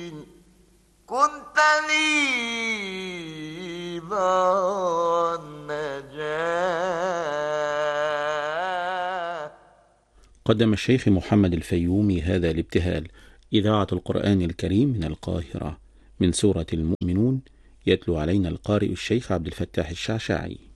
كنت لي ذا النجاة. قدم الشيخ محمد الفيومي هذا الابتهال. إذاعة القرآن الكريم من القاهرة، من سورة المؤمنون، يتلو علينا القارئ الشيخ عبد الفتاح الشعشاعي.